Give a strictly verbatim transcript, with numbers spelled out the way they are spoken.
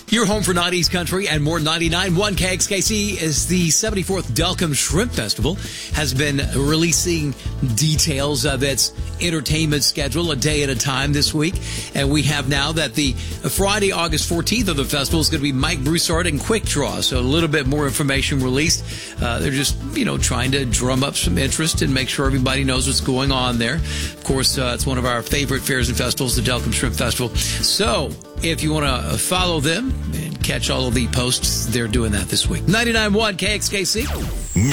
Your home for nineties country and more. Ninety-nine point one K X K C is the seventy-fourth Delcambre Shrimp Festival has been releasing details of its entertainment schedule a day at a time this week. And we have now that the Friday, August fourteenth of the festival is going to be Mike Broussard and Quick Draw. So a little bit more information released. Uh, they're just, you know, trying to drum up some interest and make sure everybody knows what's going on there. Of course, uh, it's one of our favorite fairs and festivals, the Delcambre Shrimp Festival. So if you want to follow them and catch all of the posts, they're doing that this week. ninety-nine point one K X K C.